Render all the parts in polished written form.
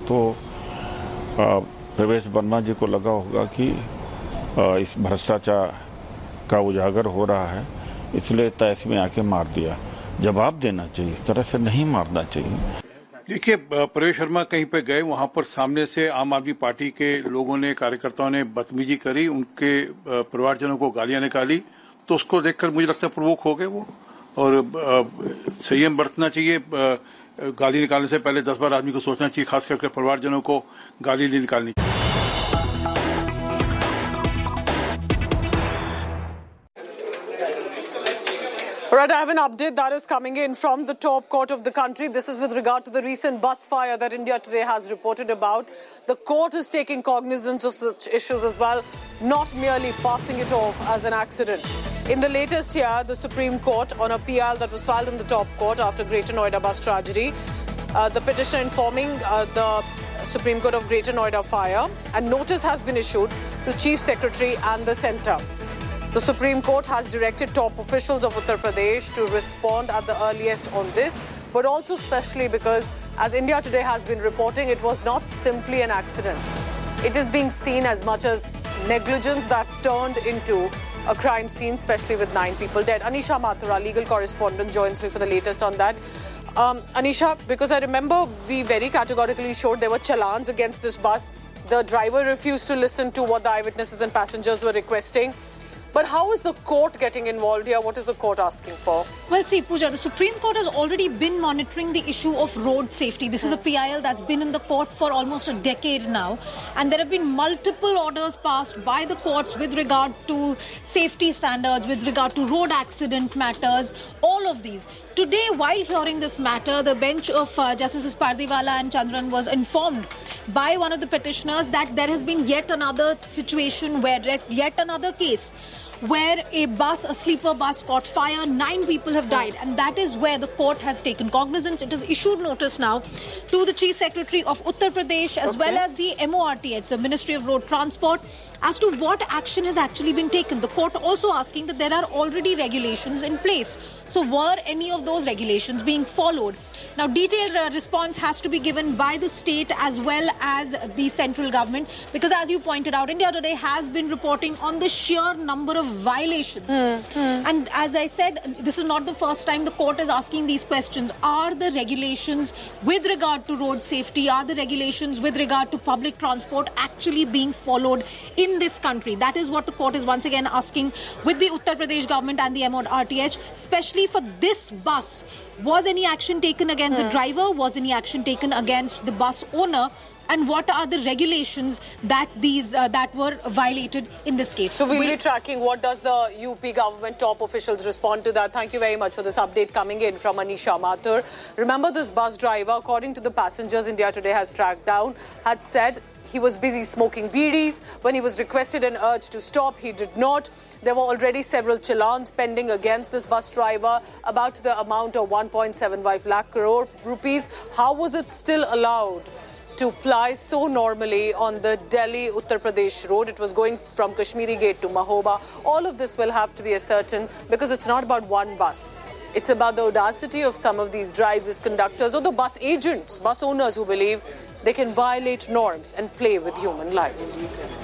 तो प्रवेश वर्मा जी को लगा होगा कि इस भ्रष्टाचार का उजागर हो रहा है, इसलिए तैस में आके मार दिया। जवाब देना चाहिए, इस तरह से नहीं मारना चाहिए। देखिए, प्रवेश वर्मा कहीं पे गए, वहां पर सामने से आम आदमी पार्टी के लोगों ने, कार्यकर्ताओं ने बदतमीजी करी, उनके परिवारजनों को गालियां निकाली, तो उसको देखकर मुझे लगता है प्रवोक हो गए वो। और संयम बरतना चाहिए, गाली निकालने से पहले 10 बार आदमी को सोचना चाहिए, खास करके परिवारजनों को गाली नहीं निकालनी चाहिए। Right, I have an update that is coming in from the top court of the country. This is with regard to the recent bus fire that India Today has reported about. The court is taking cognizance of such issues as well, not merely passing it off as an accident. In the latest year, the Supreme Court, on a PL that was filed in the top court after Greater Noida bus tragedy, the petitioner informing the Supreme Court of Greater Noida fire, and notice has been issued to Chief Secretary and the Centre. The Supreme Court has directed top officials of Uttar Pradesh to respond at the earliest on this, but also especially because, as India Today has been reporting, it was not simply an accident. It is being seen as much as negligence that turned into a crime scene, especially with 9 people dead. Anisha Mathura, legal correspondent, joins me for the latest on that. Anisha, because I remember we very categorically showed there were challans against this bus. The driver refused to listen to what the eyewitnesses and passengers were requesting. But how is the court getting involved here? What is the court asking for? Well, see, Pooja, the Supreme Court has already been monitoring the issue of road safety. This is a PIL that's been in the court for almost a decade now. And there have been multiple orders passed by the courts with regard to safety standards, with regard to road accident matters, all of these. Today, while hearing this matter, the bench of Justices Pardiwala and Chandran was informed by one of the petitioners that there has been yet another situation where yet another case where a sleeper bus caught fire, 9 people have died, and that is where the court has taken cognizance. It has issued notice now to the Chief Secretary of Uttar Pradesh as well as the MORTH, the Ministry of Road Transport, as to what action has actually been taken. The court also asking that there are already regulations in place. So were any of those regulations being followed? Now, detailed response has to be given by the state as well as the central government, because as you pointed out, India Today has been reporting on the sheer number of violations. And as I said, this is not the first time the court is asking these questions. Are the regulations with regard to road safety, are the regulations with regard to public transport actually being followed in this country? That is what the court is once again asking with the Uttar Pradesh government and the MORTH, especially for this bus. Was any action taken against the driver? Was any action taken against the bus owner? And what are the regulations that that were violated in this case? So we'll be tracking what does the UP government top officials respond to that. Thank you very much for this update coming in from Anisha Mathur. Remember, this bus driver, according to the passengers India Today has tracked down, had said he was busy smoking beedis. When he was requested and urged to stop, he did not. There were already several challans pending against this bus driver about the amount of 1.75 lakh crore rupees. How was it still allowed to ply so normally on the Delhi-Uttar Pradesh road? It was going from Kashmiri Gate to Mahoba. All of this will have to be ascertained, because it's not about one bus. It's about the audacity of some of these drivers, conductors, or the bus agents, bus owners who believe they can violate norms and play with human lives.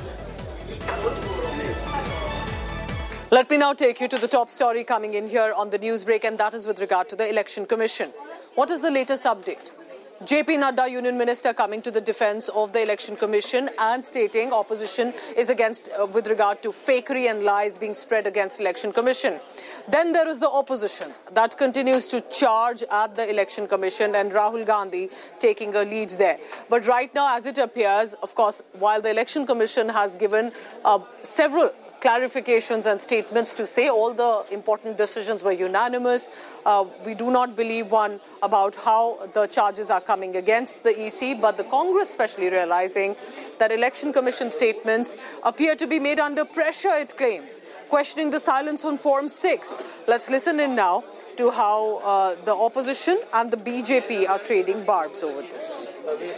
Let me now take you to the top story coming in here on the Newsbreak, and that is with regard to the Election Commission. What is the latest update? JP Nadda, Union Minister, coming to the defence of the Election Commission and stating opposition is against with regard to fakery and lies being spread against Election Commission. Then there is the opposition that continues to charge at the Election Commission, and Rahul Gandhi taking a lead there. But right now, as it appears, of course, while the Election Commission has given several clarifications and statements to say all the important decisions were unanimous, we do not believe one about how the charges are coming against the EC, but the Congress especially realizing that Election Commission statements appear to be made under pressure, it claims, questioning the silence on Form 6. Let's listen in now to how the opposition and the BJP are trading barbs over this.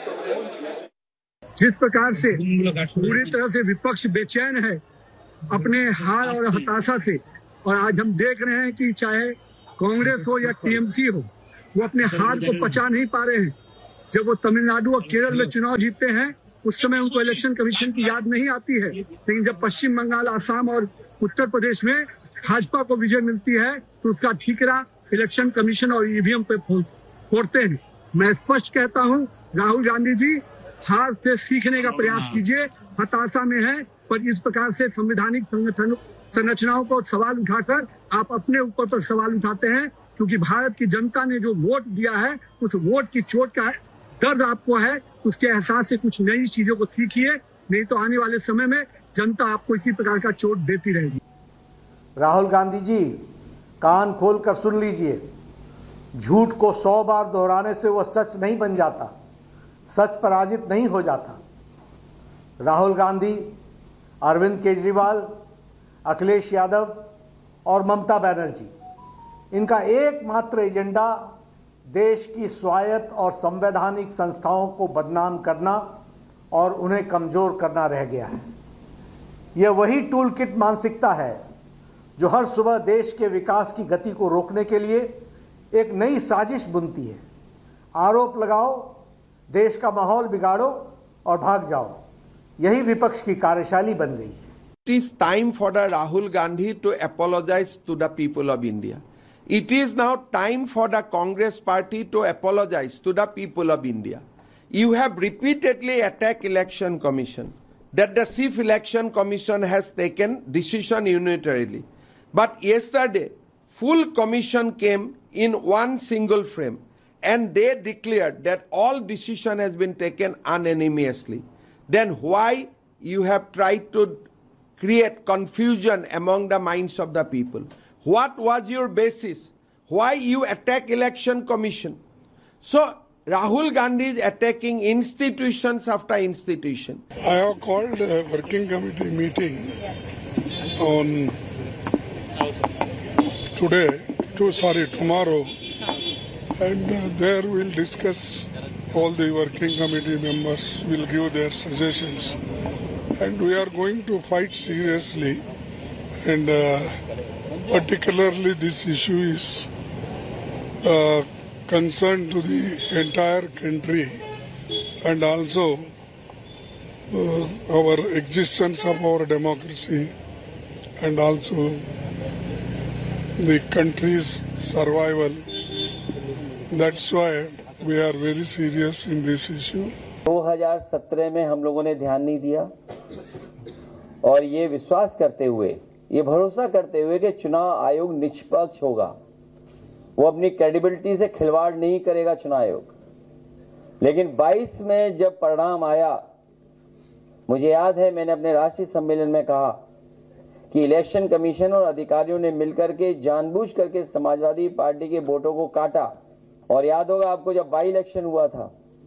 जिस प्रकार से पूरी तरह से विपक्ष बेचैन है अपने हार और हताशा से, और आज हम देख रहे हैं कि चाहे कांग्रेस हो या टीएमसी हो, वो अपने हार को पचा नहीं पा रहे हैं जब वो तमिलनाडु और केरल में चुनाव जीतते हैं उस समय उनको इलेक्शन कमीशन की याद नहीं आती है, लेकिन जब पश्चिम बंगाल, आसाम और उत्तर प्रदेश में भाजपा को विजय मिलती है तो उसका ठीकरा इलेक्शन कमीशन और ईवीएम पे फोड़ते हैं। मैं स्पष्ट कहता हूं, राहुल गांधी जी हार से सीखने का प्रयास कीजिए। हताशा में है, पर इस प्रकार से संवैधानिक संरचनाओं को सवाल उठाकर आप अपने ऊपर पर सवाल उठाते हैं, क्योंकि भारत की जनता ने जो वोट दिया है उस वोट की चोट का दर्द आपको है, उसके एहसास से कुछ नई चीजों को सीखिए, नहीं तो आने वाले समय में जनता आपको इसी प्रकार का चोट देती रहेगी। राहुल गांधी जी, कान खोल कर सुन लीजिए, झूठ को 100 बार दोहराने से वह सच नहीं बन जाता, सच पराजित नहीं हो जाता। राहुल गांधी, अरविंद केजरीवाल, अखिलेश यादव और ममता बनर्जी, इनका एकमात्र एजेंडा देश की स्वायत्त और संवैधानिक संस्थाओं को बदनाम करना और उन्हें कमजोर करना रह गया है। यह वही टूल किट मानसिकता है जो हर सुबह देश के विकास की गति को रोकने के लिए एक नई साजिश बुनती है। आरोप लगाओ, देश का माहौल बिगाड़ो और भाग जाओ। यही विपक्ष की कार्यशैली बन गई है। It is time for the Rahul Gandhi to apologize to the people of India. It is now time for the Congress party to apologize to the people of India. You have repeatedly attacked Election Commission, that the Chief Election Commission has taken decision unilaterally. But yesterday, full commission came in one single frame and they declared that all decision has been taken unanimously. Then why you have tried to create confusion among the minds of the people? What was your basis? Why you attack Election Commission? So Rahul Gandhi is attacking institutions after institution. I have called a working committee meeting on tomorrow, and there we'll discuss. All the working committee members will give their suggestions, and we are going to fight seriously, and particularly this issue is concern to the entire country and also our existence of our democracy and also the country's survival. That's why we are very serious in this issue. 2017 में हम लोगों ने ध्यान नहीं दिया और ये विश्वास करते हुए, ये भरोसा करते हुए कि चुनाव आयोग निष्पक्ष होगा, वो अपनी क्रेडिबिलिटी से खिलवाड़ नहीं करेगा चुनाव आयोग। लेकिन 22 में जब परिणाम आया, मुझे याद है मैंने अपने राष्ट्रीय सम्मेलन में कहा कि इलेक्शन कमीशन और अधिकारियों ने मिलकर के जानबूझ करके समाजवादी पार्टी के वोटों को काटा। और याद होगा आपको जब बाई इलेक्शन हुआ था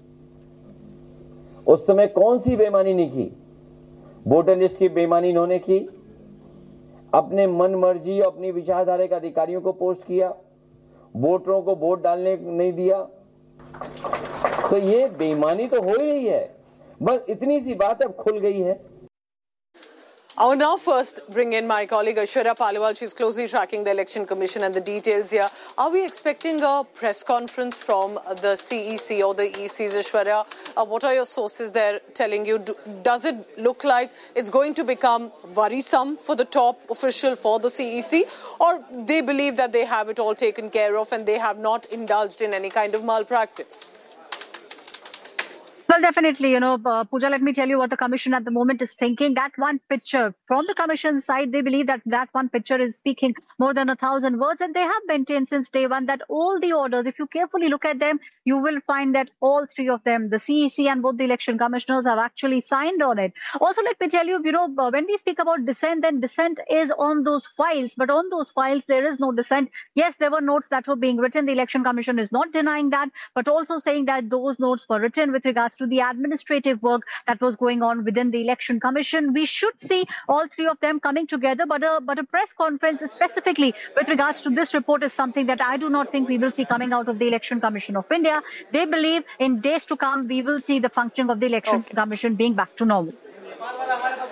उस समय कौन सी बेईमानी नहीं की? वोटर लिस्ट की बेईमानी इन्होंने की, अपने मन मर्जी और अपनी विचारधारा के अधिकारियों को पोस्ट किया, वोटरों को वोट डालने नहीं दिया। तो ये बेईमानी तो हो ही रही है, बस इतनी सी बात अब खुल गई है। I will now first bring in my colleague Aishwarya Paliwal. She's closely tracking the Election Commission and the details here. Are we expecting a press conference from the CEC or the ECs, Aishwarya? What are your sources there telling you? Does it look like it's going to become worrisome for the top official for the CEC? Or they believe that they have it all taken care of and they have not indulged in any kind of malpractice? Well, definitely, Pooja, let me tell you what the commission at the moment is thinking. That one picture from the commission side, they believe that that one picture is speaking more than 1,000 words. And they have maintained since day one that all the orders, if you carefully look at them, you will find that all three of them, the CEC and both the election commissioners, have actually signed on it. Also, let me tell you, when we speak about dissent, then dissent is on those files. But on those files, there is no dissent. Yes, there were notes that were being written. The election commission is not denying that, but also saying that those notes were written with regards to the administrative work that was going on within the election commission. We should see all three of them coming together, but a press conference specifically with regards to this report is something that I do not think we will see coming out of the Election Commission of India. They believe in days to come we will see the functioning of the election commission being back to normal.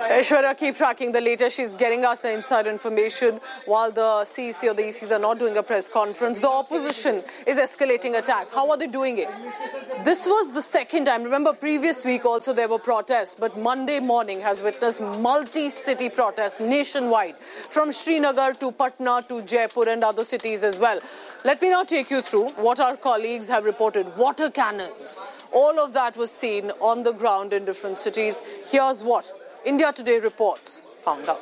Aishwarya, keep tracking the latest. She's getting us the inside information while the CEC or the ECs are not doing a press conference. The opposition is escalating attack. How are they doing it? This was the second time. Remember, previous week also there were protests, but Monday morning has witnessed multi-city protests nationwide, from Srinagar to Patna to Jaipur and other cities as well. Let me now take you through what our colleagues have reported. Water cannons. All of that was seen on the ground in different cities. Here's what India Today reports found out.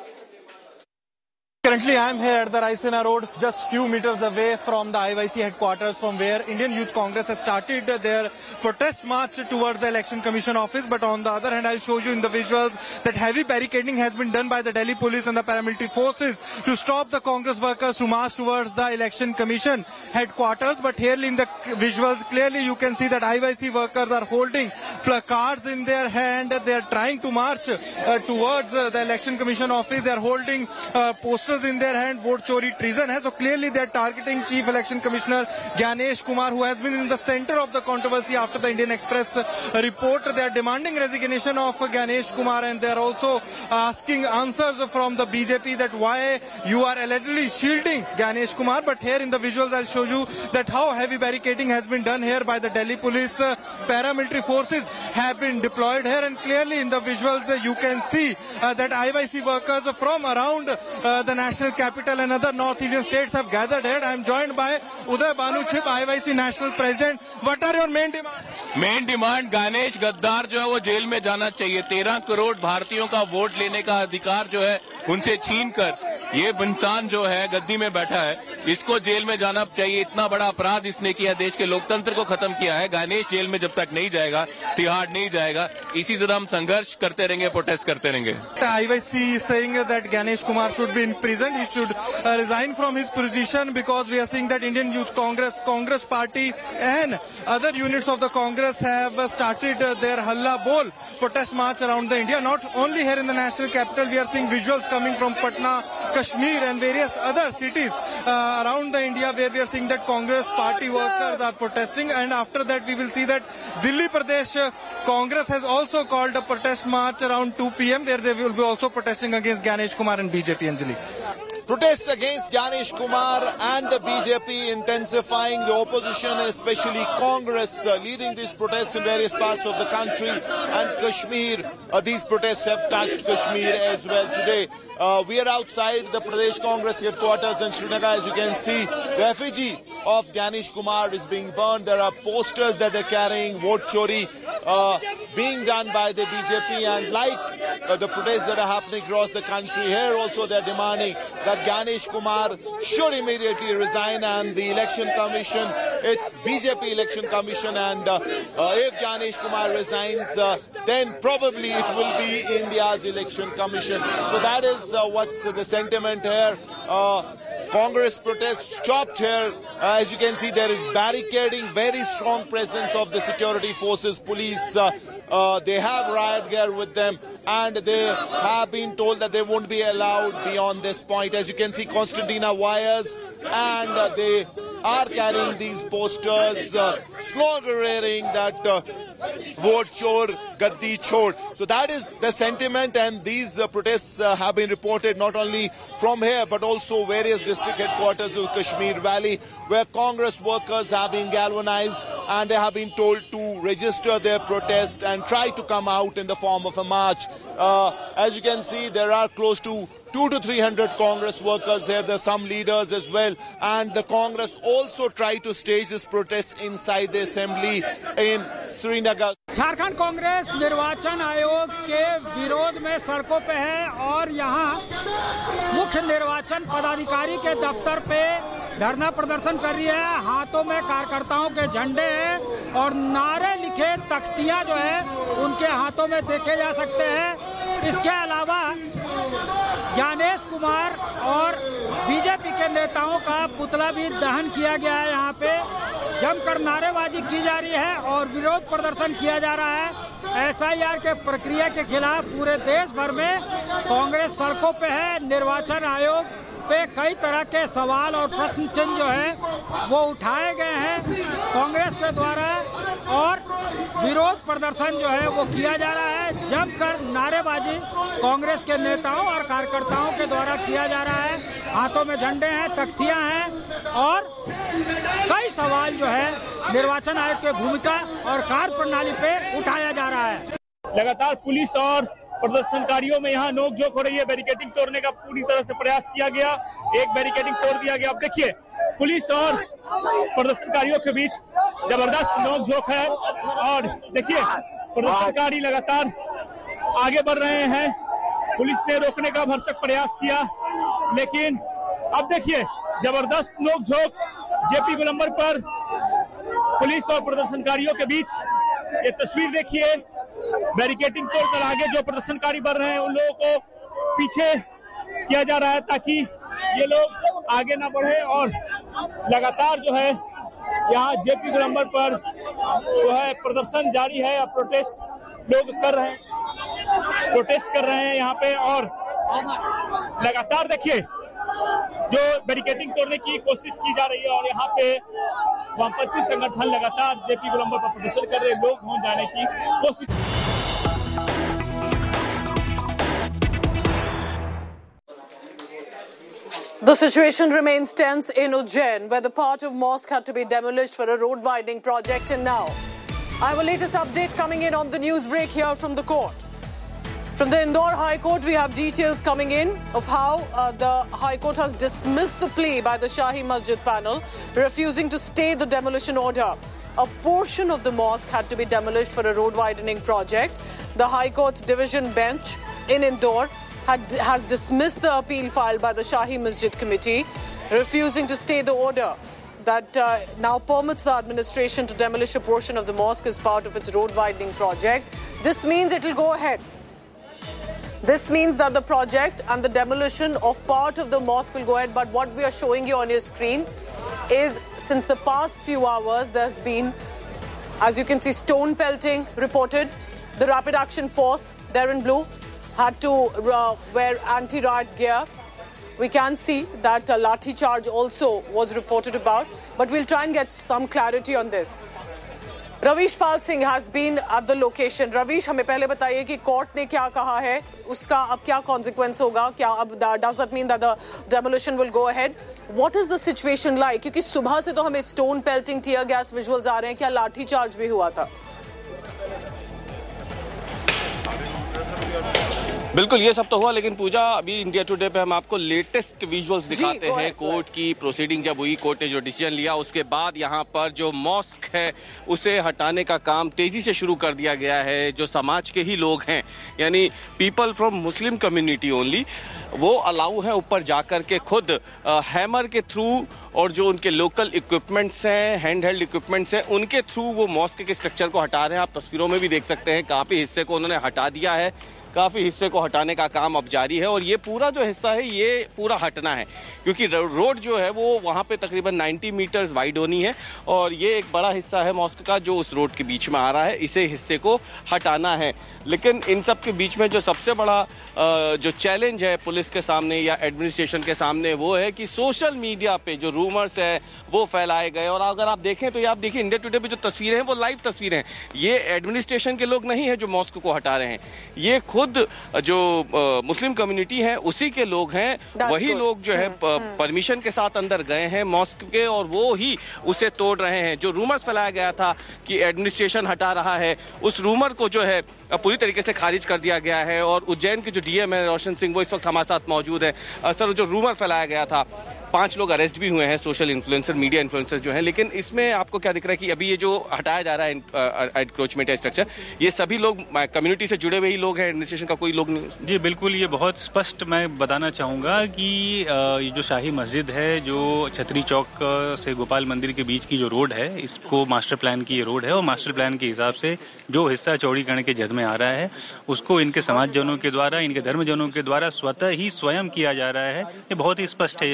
Currently, I am here at the Raisina Road, just few meters away from the IYC headquarters, from where Indian Youth Congress has started their protest march towards the Election Commission office. But on the other hand, I'll show you in the visuals that heavy barricading has been done by the Delhi police and the paramilitary forces to stop the Congress workers to march towards the Election Commission headquarters. But here in the visuals, clearly you can see that IYC workers are holding placards in their hand. They are trying to march towards the Election Commission office. They are holding posters in their hand, vote chori, treason hai. So clearly they are targeting Chief Election Commissioner Gyanesh Kumar, who has been in the center of the controversy after the Indian Express report. They are demanding resignation of Gyanesh Kumar, and they are also asking answers from the BJP that why you are allegedly shielding Gyanesh Kumar. But here in the visuals I'll show you that how heavy barricading has been done here by the Delhi police. Paramilitary forces have been deployed here, and clearly in the visuals you can see that IYC workers from around the national capital and other North Indian states have gathered here. I am joined by Uday Banu Chip, IYC national president. What are your main demands? Main demand Ganesh गद्दार जो है वो jail में जाना चाहिए। 13 करोड़ भारतीयों का vote लेने का अधिकार जो है उनसे छीन कर ये इंसान जो है गद्दी में बैठा है, इसको जेल में जाना चाहिए। इतना बड़ा अपराध इसने किया, देश के लोकतंत्र को खत्म किया है। गणेश जेल में जब तक नहीं जाएगा, तिहाड़ नहीं जाएगा, इसी तरह हम संघर्ष करते रहेंगे, प्रोटेस्ट करते रहेंगे। IYC is saying that Gyanesh Kumar should be in prison. He should resign from his position, because we are seeing that Indian Youth Congress Party and other units of the Congress have started their Halla Bol protest march around the India. Not only here in the national capital, we are seeing visuals coming from Patna, Kashmir and various other cities around the India, where we are seeing that Congress party workers are protesting. And after that we will see that Delhi Pradesh Congress has also called a protest march around 2 p.m. where they will be also protesting against Gyanesh Kumar and BJP. Anjali. Protests against Gyanesh Kumar and the BJP intensifying, the opposition, especially Congress, leading these protests in various parts of the country, and Kashmir. These protests have touched Kashmir as well today. We are outside the Pradesh Congress headquarters in Srinagar. As you can see, the effigy of Gyanesh Kumar is being burned. There are posters that they're carrying, vote chori, being done by the BJP, and like the protests that are happening across the country, here also they're demanding that Gyanesh Kumar should immediately resign, and the election commission, it's BJP election commission, and if Gyanesh Kumar resigns, then probably it will be India's election commission. So that is what's the sentiment here. Congress protests stopped here. As you can see, there is barricading, very strong presence of the security forces, police. They have riot gear with them, and they have been told that they won't be allowed beyond this point. As you can see, Constantina wires, and they are carrying these posters, sloganeering that vote chor, gaddi chor. So that is the sentiment, and these protests have been reported not only from here but also various district headquarters of Kashmir Valley, where Congress workers have been galvanized and they have been told to register their protest and try to come out in the form of a march. As you can see, there are close to 200 to 300 Congress workers here. There are some leaders as well, and the Congress also tried to stage this protest inside the assembly in Srinagar. Jharkhand Congress निर्वाचन आयोग के विरोध में सड़कों पे है, और यहाँ मुख्य निर्वाचन पदाधिकारी के दफ्तर पे धरना प्रदर्शन कर रही है। हाथों में कार्यकर्ताओं के झंडे हैं और नारे लिखे तख्तियां जो है उनके हाथों में देखे जा सकते हैं। इसके अलावा ज्ञानेश कुमार और बीजेपी के नेताओं का पुतला भी दहन किया गया है। यहाँ पे जमकर नारेबाजी की जा रही है और विरोध प्रदर्शन किया जा रहा है। एसआईआर के प्रक्रिया के खिलाफ पूरे देश भर में कांग्रेस सड़कों पे है। निर्वाचन आयोग पे कई तरह के सवाल और प्रश्न चिन्ह जो है वो उठाए गए हैं कांग्रेस के द्वारा, और विरोध प्रदर्शन जो है वो किया जा रहा है। जमकर नारेबाजी कांग्रेस के नेताओं और कार्यकर्ताओं के द्वारा किया जा रहा है। हाथों में झंडे हैं, तख्तियां हैं और कई सवाल जो है निर्वाचन आयोग की भूमिका और कार्य प्रणाली पे उठाया जा रहा है। लगातार पुलिस और प्रदर्शनकारियों में यहाँ नोकझोंक हो रही है। बैरिकेडिंग तोड़ने का पूरी तरह से प्रयास किया गया, एक बैरिकेडिंग तोड़ दिया गया। अब देखिए पुलिस और प्रदर्शनकारियों के बीच जबरदस्त नोकझोंक है और देखिए प्रदर्शनकारी लगातार आगे बढ़ रहे हैं। पुलिस ने रोकने का भरसक प्रयास किया, लेकिन अब देखिए जबरदस्त नोकझोंक जेपी गोलंबर पर पुलिस और प्रदर्शनकारियों के बीच। ये तस्वीर देखिए, बैरिकेडिंग तोड़कर आगे जो प्रदर्शनकारी बढ़ रहे हैं उन लोगों को पीछे किया जा रहा है ताकि ये लोग आगे ना बढ़े। और लगातार जो है यहाँ जेपी गोलंबर पर जो है प्रदर्शन जारी है। अब प्रोटेस्ट लोग कर रहे हैं, प्रोटेस्ट कर रहे हैं यहाँ पे। और लगातार देखिए जो बैरिकेडिंग तोड़ने की कोशिश की जा रही है और यहाँ पे वामपंथी संगठन लगातार जेपी गोलंबर पर प्रदर्शन कर रहे लोग भूल जाने की कोशिश। The situation remains tense in Ujjain, where the part of mosque had to be demolished for a road widening project. And now, I have a latest update coming in on the news break here from the court. From the Indore High Court, we have details coming in of how the High Court has dismissed the plea by the Shahi Masjid panel, refusing to stay the demolition order. A portion of the mosque had to be demolished for a road widening project. The High Court's division bench in Indore has dismissed the appeal filed by the Shahi Masjid Committee, refusing to stay the order that now permits the administration to demolish a portion of the mosque as part of its road widening project. This means it will go ahead. This means that the project and the demolition of part of the mosque will go ahead. But what we are showing you on your screen is, since the past few hours, there's been, as you can see, stone pelting reported. The Rapid Action Force, there in blue, had to wear anti-riot gear. We can see that a lathi charge also was reported about, but we'll try and get some clarity on this. Ravish Pal Singh has been at the location. Ravish, हमें पहले बताइए कि court ने क्या कहा है, उसका अब क्या consequence होगा, क्या अब does that mean that the demolition will go ahead? What is the situation like? क्योंकि सुबह से तो हमें stone pelting, tear gas visuals आ रहे हैं, क्या लाठी चार्ज भी हुआ था? बिल्कुल ये सब तो हुआ, लेकिन पूजा अभी इंडिया टुडे पे हम आपको लेटेस्ट विजुअल्स दिखाते हैं। कोर्ट की प्रोसीडिंग जब हुई, कोर्ट ने जो डिसीजन लिया, उसके बाद यहाँ पर जो मॉस्क है उसे हटाने का काम तेजी से शुरू कर दिया गया है। जो समाज के ही लोग हैं, यानी people from Muslim community only, वो अलाउ है ऊपर जाकर के खुद हैमर के थ्रू और जो उनके लोकल इक्विपमेंट्स हैं, हैंड हेल्ड इक्विपमेंट्स हैं, उनके थ्रू वो मॉस्क के स्ट्रक्चर को हटा रहे हैं। आप तस्वीरों में भी देख सकते हैं, काफी हिस्से को उन्होंने हटा दिया है, काफी हिस्से को हटाने का काम अब जारी है। और ये पूरा जो हिस्सा है ये पूरा हटना है, क्योंकि रोड जो है वो वहां पे तकरीबन 90 मीटर्स वाइड होनी है और ये एक बड़ा हिस्सा है मॉस्क का जो उस रोड के बीच में आ रहा है, इसे हिस्से को हटाना है। लेकिन इन सब के बीच में जो सबसे बड़ा जो चैलेंज है पुलिस के सामने या एडमिनिस्ट्रेशन के सामने, वो है कि सोशल मीडिया पे जो रूमर्स है वो फैलाए गए। और अगर आप देखें तो ये आप देखिए इंडिया टुडे पे जो तस्वीरें हैं वो लाइव तस्वीरें हैं। ये एडमिनिस्ट्रेशन के लोग नहीं है जो मॉस्क को हटा रहे हैं, ये खुद जो मुस्लिम कम्युनिटी है उसी के लोग हैं। वही लोग जो है परमिशन के साथ अंदर गए हैं मॉस्क के और वो ही उसे तोड़ रहे हैं। जो रूमर्स फैलाया गया था कि एडमिनिस्ट्रेशन हटा रहा है, उस रूमर को जो है पूरी तरीके से खारिज कर दिया गया है। और उज्जैन के जो डीएम है रोशन सिंह, वो इस वक्त हमारे साथ मौजूद है। सर, जो रूमर फैलाया गया था, 5 लोग अरेस्ट भी हुए हैं, सोशल इन्फ्लुएंसर, मीडिया इन्फ्लुएंसर जो हैं, लेकिन इसमें आपको क्या दिख रहा है कि अभी ये जो हटाया जा रहा है एनक्रोचमेंट या स्ट्रक्चर, ये सभी लोग कम्युनिटी से जुड़े हुए ही लोग हैं, एडमिनिस्ट्रेशन का कोई लोग नहीं? जी बिल्कुल, ये बहुत स्पष्ट मैं बताना चाहूंगा कि ये जो शाही मस्जिद है, जो छतरी चौक से गोपाल मंदिर के बीच की जो रोड है, इसको मास्टर प्लान की ये रोड है और मास्टर प्लान के हिसाब से जो हिस्सा चौड़ीकरण के जद में आ रहा है उसको इनके समाजजनों के द्वारा, इनके धर्मजनों के द्वारा स्वतः ही स्वयं किया जा रहा है। ये बहुत ही स्पष्ट है ये विषय।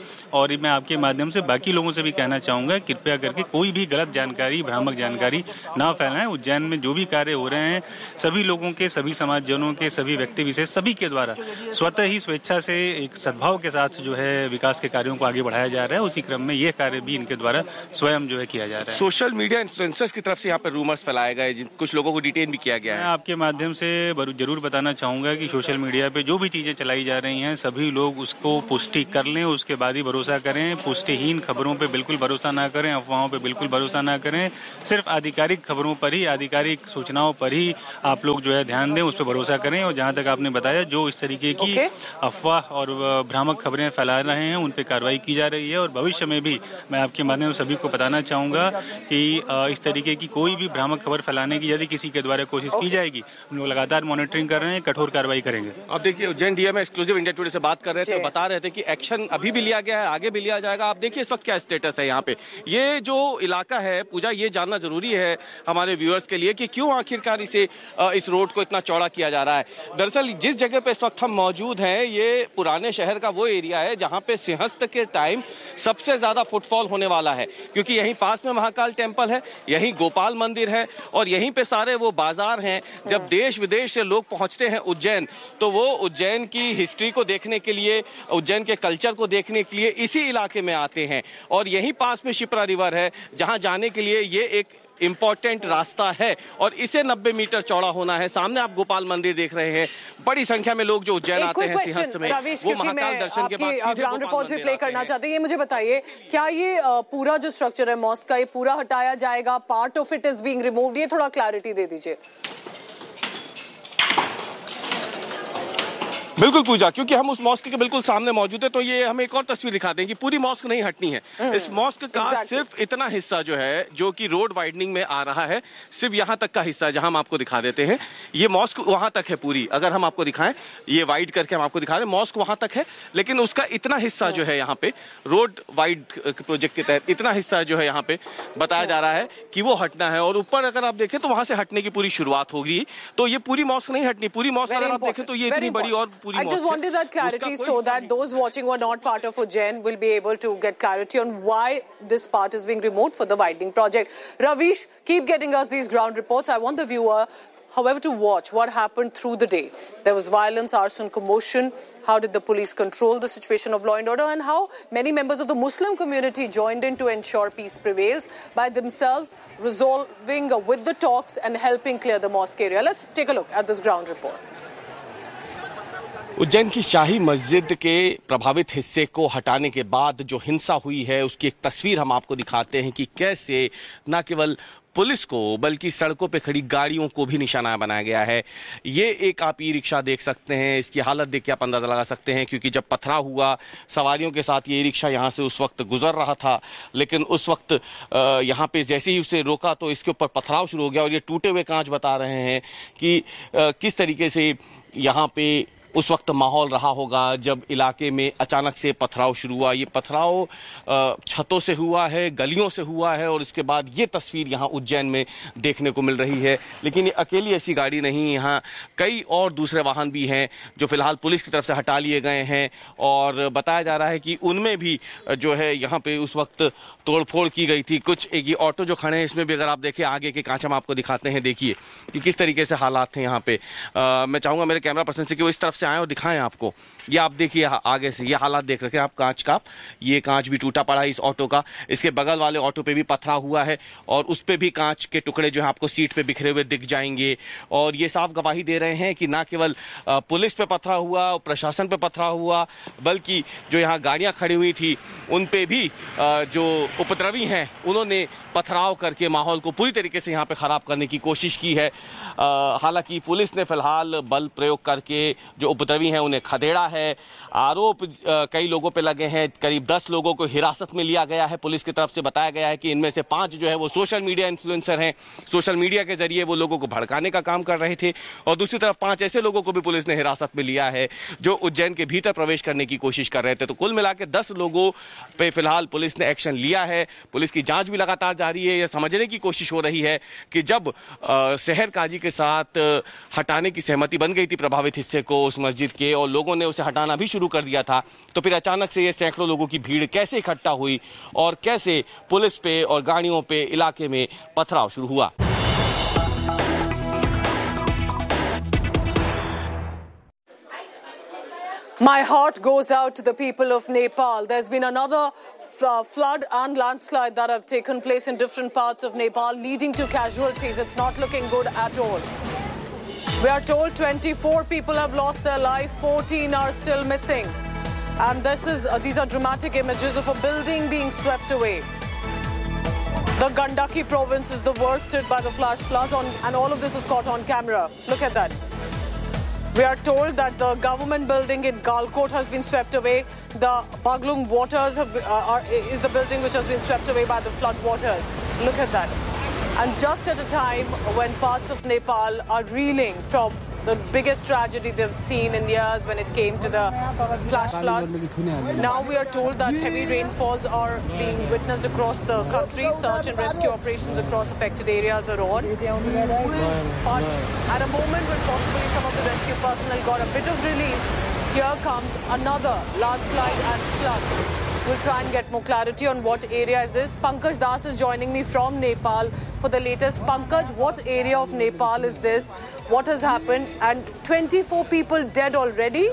और मैं आपके माध्यम से बाकी लोगों से भी कहना चाहूंगा, कृपया करके कोई भी गलत जानकारी, भ्रामक जानकारी ना फैलाएं। उज्जैन में जो भी कार्य हो रहे हैं सभी लोगों के, सभी समाजजनों के, सभी व्यक्ति विशेष सभी के द्वारा स्वतः ही स्वेच्छा से एक सद्भाव के साथ जो है विकास के कार्यों को आगे बढ़ाया जा रहा है। उसी क्रम में ये कार्य भी इनके द्वारा स्वयं जो है किया जा रहा है। सोशल मीडिया इन्फ्लुएंसर्स की तरफ से यहाँ पर रूमर्स फैलाए गए, कुछ लोगों को डिटेन भी किया गया है। मैं आपके माध्यम से जरूर बताना चाहूंगा कि सोशल मीडिया पे जो भी चीजें चलाई जा रही हैं सभी लोग उसको पुष्टि कर लें, उसके बाद ही भरोसा करें। पुष्टिहीन खबरों पे बिल्कुल भरोसा ना करें, अफवाहों पे बिल्कुल भरोसा ना करें। सिर्फ आधिकारिक खबरों पर ही, आधिकारिक सूचनाओं पर ही आप लोग जो है ध्यान दें, उस पर भरोसा करें। और जहां तक आपने बताया जो इस तरीके की अफवाह और भ्रामक खबरें फैला रहे हैं उन पे कार्रवाई की जा रही है। और भविष्य में भी मैं आपके माध्यम से सभी को बताना चाहूंगा कि इस तरीके की कोई भी भ्रामक खबर फैलाने की यदि किसी के द्वारा कोशिश की जाएगी, हम लोग लगातार मॉनिटरिंग कर रहे हैं, कठोर कार्रवाई करेंगे। अब देखिए Ujjain DM exclusive India today से बात कर रहे थे, बता रहे थे कि एक्शन अभी भी लिया गया है, आगे भी लिया जाएगा। आप देखिए इस वक्त क्या स्टेटस है यहाँ पे। ये जो इलाका है पूजा, ये जानना जरूरी है हमारे व्यूअर्स के लिए कि क्यों आखिरकार इस रोड को इतना चौड़ा किया जा रहा है। दरअसल जिस जगह पे इस वक्त हम मौजूद हैं ये पुराने शहर का वो एरिया है जहां पे सिंहस्थ के टाइम सबसे ज्यादा फुटफॉल होने वाला है, क्योंकि यहीं पास में महाकाल टेम्पल है, यहीं गोपाल मंदिर है और यहीं पे सारे वो बाजार हैं। जब देश विदेश से लोग पहुंचते हैं उज्जैन तो वो उज्जैन की हिस्ट्री को देखने के लिए, उज्जैन के कल्चर को देखने के लिए इसी इलाके में आते हैं। और यहीं पास में शिप्रा रिवर है जहां जाने के लिए ये एक इंपॉर्टेंट रास्ता है और इसे 90 मीटर चौड़ा होना है। सामने आप गोपाल मंदिर देख रहे हैं, बड़ी संख्या में लोग जो उज्जैन आते हैं सिंहस्थ में, वो महाकाल दर्शन के बाद ग्राउंड रिपोर्ट भी प्ले करना चाहते हैं। ये मुझे बताइए, क्या ये पूरा जो स्ट्रक्चर है मॉस्क का, ये पूरा हटाया जाएगा, part of it is being removed? ये थोड़ा क्लैरिटी दे दीजिए। बिल्कुल पूजा, क्योंकि हम उस मॉस्क के बिल्कुल सामने मौजूद है तो ये हमें एक और तस्वीर दिखाते हैं कि पूरी मॉस्क नहीं हटनी है। इस मॉस्क का सिर्फ इतना हिस्सा जो है जो कि रोड वाइडनिंग में आ रहा है, सिर्फ यहाँ तक का हिस्सा जहां हम आपको दिखा देते हैं। ये मॉस्क वहां तक है पूरी, अगर हम आपको दिखाएं, ये वाइड करके हम आपको दिखा रहे हैं, मॉस्क वहां तक है, लेकिन उसका इतना हिस्सा जो है यहाँ पे रोड वाइड प्रोजेक्ट के तहत इतना हिस्सा जो है यहाँ पे बताया जा रहा है कि वो हटना है। और ऊपर अगर आप देखें तो वहां से हटने की पूरी शुरुआत होगी, तो ये पूरी मॉस्क नहीं हटनी। पूरी मॉस्क अगर आप देखें तो ये इतनी बड़ी और I just wanted that clarity so that those watching who are not part of Ujjain will be able to get clarity on why this part is being removed for the widening project. Ravish, keep getting us these ground reports. I want the viewer, however, to watch what happened through the day. There was violence, arson, commotion. How did the police control the situation of law and order, and how many members of the Muslim community joined in to ensure peace prevails by themselves, resolving with the talks and helping clear the mosque area. Let's take a look at this ground report. Ujjain की शाही मस्जिद के प्रभावित हिस्से को हटाने के बाद जो हिंसा हुई है उसकी एक तस्वीर हम आपको दिखाते हैं कि कैसे न केवल पुलिस को बल्कि सड़कों पे खड़ी गाड़ियों को भी निशाना बनाया गया है। ये एक आप ई रिक्शा देख सकते हैं, इसकी हालत देख के आप अंदाजा लगा सकते हैं, क्योंकि जब पथराव हुआ सवारियों के साथ ये ई रिक्शा यहाँ से उस वक्त गुजर रहा था, लेकिन उस वक्त यहाँ पे जैसे ही उसे रोका तो इसके ऊपर पथराव शुरू हो गया। और ये टूटे हुए कांच बता रहे हैं कि किस तरीके से यहाँ पे उस वक्त माहौल रहा होगा जब इलाके में अचानक से पथराव शुरू हुआ। ये पथराव छतों से हुआ है, गलियों से हुआ है और इसके बाद ये तस्वीर यहाँ उज्जैन में देखने को मिल रही है। लेकिन ये अकेली ऐसी गाड़ी नहीं, यहाँ कई और दूसरे वाहन भी हैं जो फिलहाल पुलिस की तरफ से हटा लिए गए हैं और बताया जा रहा है कि उनमें भी जो है यहाँ पे उस वक्त तोड़फोड़ की गई थी। कुछ एक ये ऑटो जो खड़े हैं इसमें भी अगर आप देखें, आगे के कांच हम आपको दिखाते हैं, देखिए कि किस तरीके से हालात थे यहाँ पे। मैं चाहूंगा मेरे कैमरा पर्सन से कि वो इस तरफ आए और दिखाएं आपको। ये आप देखिए आगे से ये हालात देख रखे हैं आप कांच का, ये कांच भी टूटा पड़ा है इस ऑटो का। इसके बगल वाले ऑटो पे भी पथराव हुआ है और उस पे भी कांच के टुकड़े जो है आपको सीट पे बिखरे हुए दिख जाएंगे। और ये साफ गवाही दे रहे हैं कि ना केवल पुलिस पे पथराव हुआ, प्रशासन पे पथराव हुआ, बल्कि जो यहाँ गाड़ियां खड़ी हुई थी उन पे भी जो उपद्रवी हैं उन्होंने पथराव करके माहौल को पूरी तरीके से यहाँ पे खराब करने की कोशिश की है। हालांकि पुलिस ने फिलहाल बल प्रयोग करके जो उपद्रवी हैं उन्हें खदेड़ा है। आरोप कई लोगों पे लगे हैं, करीब 10 लोगों को हिरासत में लिया गया है। पुलिस की तरफ से बताया गया है कि इनमें से 5 जो है वो सोशल मीडिया इन्फ्लुएंसर हैं, सोशल मीडिया के जरिए वो लोगों को भड़काने का काम कर रहे थे। और दूसरी तरफ 5 ऐसे लोगों को भी पुलिस ने हिरासत में लिया है जो उज्जैन के भीतर प्रवेश करने की कोशिश कर रहे थे। तो कुल मिलाकर 10 लोगों पे फिलहाल पुलिस ने एक्शन लिया है। पुलिस की जांच भी लगातार जारी है। यह समझने की कोशिश हो रही है कि जब शहर काजी के साथ हटाने की सहमति बन गई थी प्रभावित हिस्से को, उस मस्जिद के और लोगों ने उसे हटाना भी शुरू कर दिया था, तो फिर अचानक से ये सैकड़ों लोगों की भीड़ कैसे इकट्ठा हुई और कैसे पुलिस पे और गाड़ियों पे इलाके में पथराव शुरू हुआ। My heart goes out to the people of Nepal. There's been another flood and landslide that have taken place in different parts of Nepal, leading to casualties. It's not looking good at all. We are told 24 people have lost their life, 14 are still missing. And these are dramatic images of a building being swept away. The Gandaki province is the worst hit by the flash floods, and all of this is caught on camera. Look at that. We are told that the government building in Galkot has been swept away. The Baglung waters is the building which has been swept away by the flood waters. Look at that. And just at a time when parts of Nepal are reeling from the biggest tragedy they've seen in years when it came to the flash floods. Now we are told that heavy rainfalls are being witnessed across the country. Search and rescue operations across affected areas are on. But at a moment when possibly some of the rescue personnel got a bit of relief, here comes another landslide and floods. We'll try and get more clarity on what area is this. Pankaj Das is joining me from Nepal for the latest. Pankaj, what area of Nepal is this? What has happened? And 24 people dead already?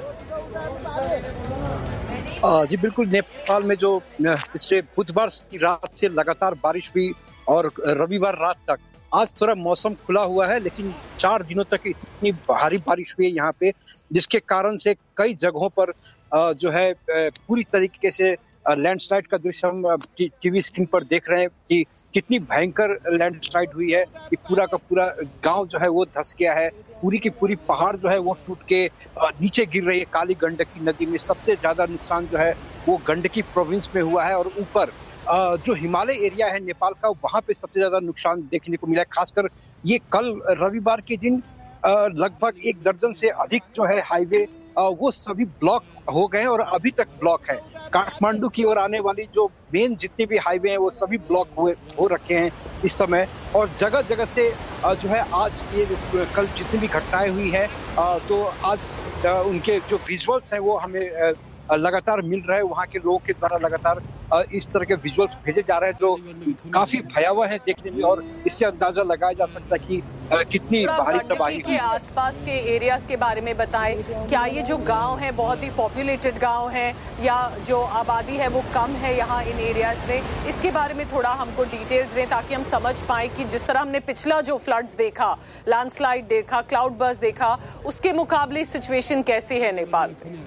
जी बिल्कुल, नेपाल में जो पिछले बुधवार की रात से लगातार बारिश हुई और रविवार रात तक, आज थोड़ा मौसम खुला हुआ है, लेकिन 4 दिनों तक इतनी भारी बारिश हुई है यहाँ पे, जिसके कारण से कई जगहों पर जो है पूरी तरीके से लैंडस्लाइड का दृश्य हम टीवी स्क्रीन पर देख रहे हैं कि कितनी भयंकर लैंडस्लाइड हुई है कि पूरा का पूरा गांव जो है वो धंस गया है। पूरी की पूरी पहाड़ जो है वो टूट के नीचे गिर रही है काली गंडकी नदी में। सबसे ज्यादा नुकसान जो है वो गंडकी प्रोविंस में हुआ है और ऊपर जो हिमालय एरिया है नेपाल का, वहां पे सबसे ज्यादा नुकसान देखने को मिला है। खासकर ये कल रविवार के दिन लगभग 1 दर्जन से अधिक जो है हाईवे वो सभी ब्लॉक हो गए और अभी तक ब्लॉक है। काठमांडू की ओर आने वाली जो मेन जितने भी हाईवे हैं वो सभी ब्लॉक हो रखे हैं इस समय। और जगह जगह से जो है आज ये कल जितनी भी घटनाएं हुई हैं तो आज उनके जो विजुअल्स हैं वो हमें लगातार मिल रहे हैं। वहाँ के लोगों के द्वारा लगातार इस तरह के विजुअल्स भेजे जा रहे हैं जो काफी भयावह है देखने में, और इससे अंदाजा लगाया जा सकता है कि कितनी भारी तबाही के आसपास के एरियाज के बारे में बताएं। क्या ये जो गांव है बहुत ही पॉपुलेटेड गांव है या जो आबादी है वो कम है यहाँ इन एरियाज में? इसके बारे में थोड़ा हमको डिटेल्स दें ताकि हम समझ पाए कि जिस तरह हमने पिछला जो फ्लड्स देखा, लैंडस्लाइड देखा, क्लाउड बर्स्ट देखा, उसके मुकाबले सिचुएशन कैसी है नेपाल में?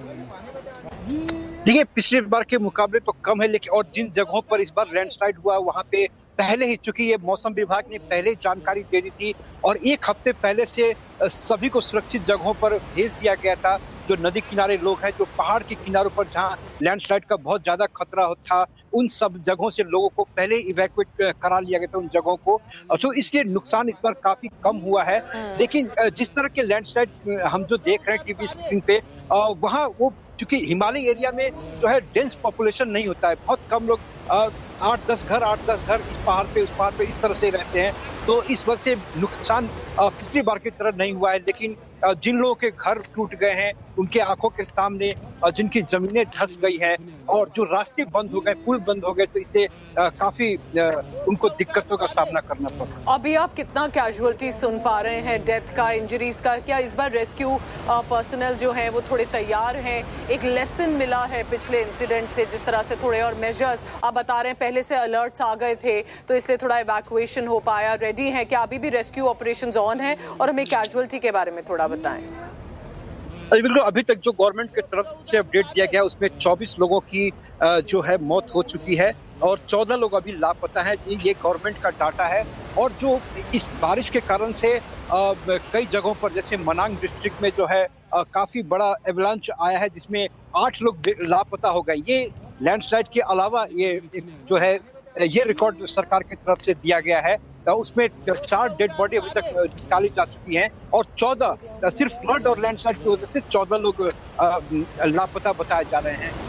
देखिए, पिछले बार के मुकाबले तो कम है, लेकिन और जिन जगहों पर इस बार लैंडस्लाइड हुआ वहां पे पहले ही, चूंकि ये मौसम विभाग ने पहले जानकारी दे दी थी और 1 हफ्ते पहले से सभी को सुरक्षित जगहों पर भेज दिया गया था। जो नदी किनारे लोग हैं, जो पहाड़ के किनारों पर जहाँ लैंडस्लाइड का बहुत ज्यादा खतरा था, उन सब जगहों से लोगों को पहले इवैक्यूएट करा लिया गया था उन जगहों को। तो इसलिए नुकसान इस बार काफी कम हुआ है। लेकिन जिस तरह के लैंडस्लाइड हम जो देख रहे हैं टीवी स्क्रीन पे, वहाँ वो क्योंकि हिमालय एरिया में जो है डेंस पॉपुलेशन नहीं होता है, बहुत कम लोग 8-10 घर इस पहाड़ पे उस पहाड़ पे इस तरह से रहते हैं, तो इस वजह से नुकसान पिछली बार की तरह नहीं हुआ है। लेकिन जिन लोगों के घर टूट गए हैं, उनके आंखों के सामने जिनकी जमीनें धंस गई हैं और जो रास्ते बंद हो गए, पुल बंद हो गए, तो इससे काफी उनको दिक्कतों का सामना करना पड़ा। अभी आप कितना कैजुअलिटी सुन पा रहे हैं, डेथ का, इंजरीज का? क्या इस बार रेस्क्यू पर्सनल जो है वो थोड़े तैयार हैं? एक लेसन मिला है पिछले इंसिडेंट से, जिस तरह से थोड़े और मेजर्स आप बता रहे हैं, पहले से अलर्ट्स आ गए थे तो इसलिए थोड़ा इवैक्यूएशन हो पाया, रेडी है? क्या अभी भी रेस्क्यू ऑपरेशंस ऑन है? और हमें कैजुअलिटी के बारे में थोड़ा बताएं। बिल्कुल, अभी तक जो गवर्नमेंट की तरफ से अपडेट दिया गया उसमें 24 लोगों की जो है मौत हो चुकी है और 14 लोग अभी लापता हैं। ये गवर्नमेंट का डाटा है। और जो इस बारिश के कारण से कई जगहों पर, जैसे मनांग डिस्ट्रिक्ट में जो है काफी बड़ा एवलांच आया है, जिसमें 8 लोग लापता हो गए। ये लैंडस्लाइड के अलावा ये जो है ये रिकॉर्ड सरकार की तरफ से दिया गया है। उसमें 4 डेड बॉडी अभी तक निकाली जा चुकी हैं और 14 सिर्फ फ्लड और लैंडस्लाइड की वजह से 14 लोग लापता बताए जा रहे हैं।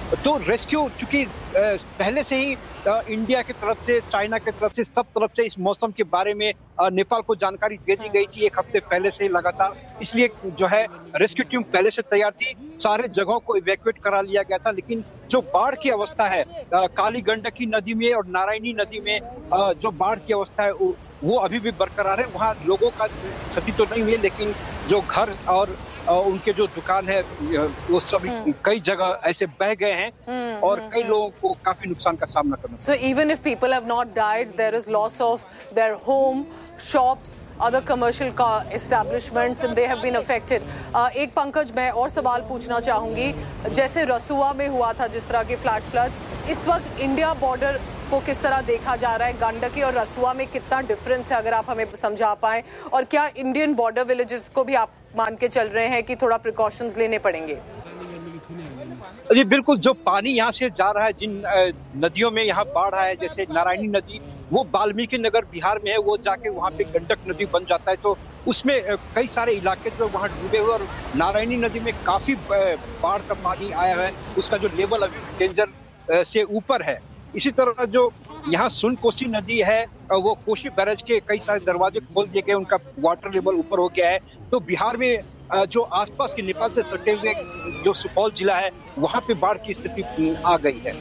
तो रेस्क्यू चूंकि पहले से ही इंडिया की तरफ से, चाइना की तरफ से, सब तरफ से इस मौसम के बारे में नेपाल को जानकारी दे दी गई थी 1 हफ्ते पहले से लगातार। इसलिए जो है रेस्क्यू टीम पहले से तैयार थी, सारे जगहों को इवैक्यूएट करा लिया गया था। लेकिन जो बाढ़ की अवस्था है काली गंडकी नदी में और नारायणी नदी में जो बाढ़ की अवस्था है वो अभी भी बरकरार है। वहाँ लोगों का क्षति तो नहीं हुई, लेकिन जो घर और उनके जो दुकान है वो सभी कई जगह ऐसे बह गए हैं और कई लोगों को काफी नुकसान का सामना करना। So even if people have not died, there is loss of their home, shops, other commercial establishments, and they have been affected. एक पंकज मैं और सवाल पूछना चाहूंगी, जैसे रसुआ में हुआ था जिस तरह के फ्लैश फ्लड्स, इस वक्त इंडिया बॉर्डर को किस तरह देखा जा रहा है? गंडकी और रसुआ में कितना डिफरेंस है, अगर आप हमें समझा पाएं, और क्या इंडियन बॉर्डर विलेजेस को भी आप मान के चल रहे हैं कि थोड़ा प्रिकॉशंस लेने पड़ेंगे? जी बिल्कुल, जो पानी यहाँ से जा रहा है, जिन नदियों में यहाँ बाढ़ आया है, जैसे नारायणी नदी वो वाल्मीकि नगर बिहार में है, वो जाके वहाँ पे गंडक नदी बन जाता है, तो उसमें कई सारे इलाके जो वहाँ डूबे हुए, और नारायणी नदी में काफी बाढ़ का पानी आया है, उसका जो लेवल अभी डेंजर से ऊपर है। इसी तरह जो यहाँ सुनकोशी नदी है, वो कोशी बैराज के कई सारे दरवाजे खोल दिए गए, उनका वाटर लेवल ऊपर हो गया है। तो बिहार में जो आसपास के नेपाल से सटे हुए जो सुपौल जिला है, वहाँ पे बाढ़ की स्थिति आ गई है।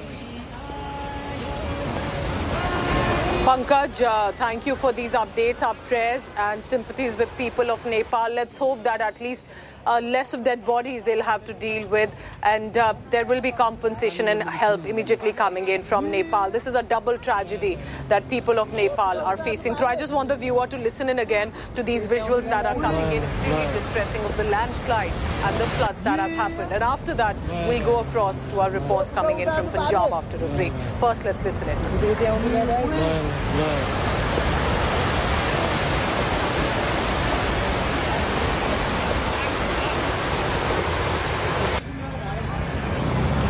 Pankaj, thank you for these updates. Our prayers and sympathies with people of Nepal. Let's hope that at least less of dead bodies they'll have to deal with, and there will be compensation and help immediately coming in from Nepal. This is a double tragedy that people of Nepal are facing through. I just want the viewer to listen in again to these visuals that are coming in, extremely distressing, of the landslide and the floods that have happened. And after that, we'll go across to our reports coming in from Punjab after a break. First, let's listen in to this.